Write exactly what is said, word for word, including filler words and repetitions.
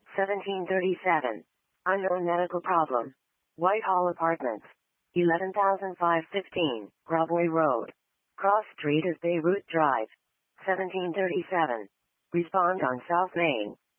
seventeen thirty-seven. Unknown medical problem. Whitehall Apartments. eleven thousand five hundred fifteen, Broadway Road. Cross Street is Beirut Drive. seventeen thirty-seven. Respond on South Main.